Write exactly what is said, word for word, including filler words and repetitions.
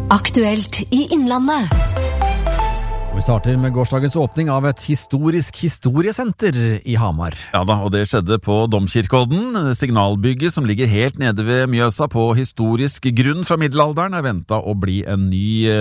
Aktuelt i Innlandet. Vi starter med gårsdagens åpning av et historisk historiesenter i Hamar. Ja da, og det skjedde på Domkirkeodden. Signalbygget som ligger helt nede ved Mjøsa på historisk grunn fra middelalderen er ventet å bli en ny